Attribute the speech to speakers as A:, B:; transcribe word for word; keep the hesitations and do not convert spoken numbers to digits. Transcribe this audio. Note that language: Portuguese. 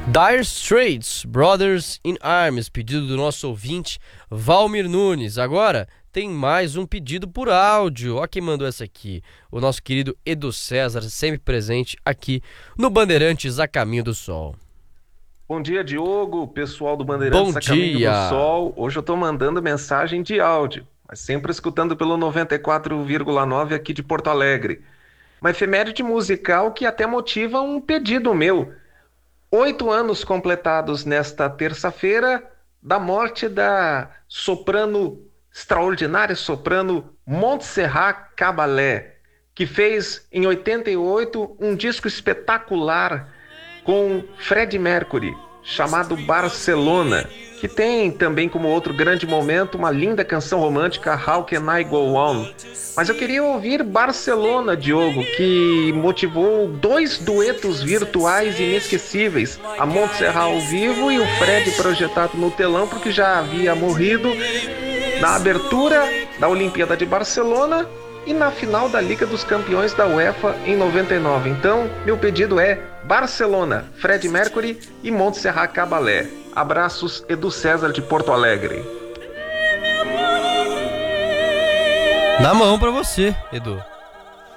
A: Dire Straits, Brothers in Arms, pedido do nosso ouvinte Valmir Nunes. Agora tem mais um pedido por áudio. Olha quem mandou essa aqui, o nosso querido Edu César, sempre presente aqui no Bandeirantes a Caminho do Sol.
B: Bom dia, Diogo, pessoal do Bandeirantes
A: Bom
B: a Caminho
A: dia.
B: do Sol. Hoje eu tô mandando mensagem de áudio, mas sempre escutando pelo noventa e quatro vírgula nove aqui de Porto Alegre. Uma efeméride musical que até motiva um pedido meu. Oito anos completados nesta terça-feira da morte da soprano, extraordinária soprano Montserrat Caballé, que fez em oitenta e oito um disco espetacular com Freddie Mercury, chamado Barcelona, que tem também como outro grande momento uma linda canção romântica, How Can I Go On? Mas eu queria ouvir Barcelona, Diogo, que motivou dois duetos virtuais inesquecíveis, a Montserrat ao vivo e o Fred projetado no telão, porque já havia morrido na abertura da Olimpíada de Barcelona e na final da Liga dos Campeões da UEFA em noventa e nove. Então, meu pedido é Barcelona, Fred Mercury e Montserrat Caballé. Abraços, Edu César de Porto Alegre.
A: Na mão pra você, Edu.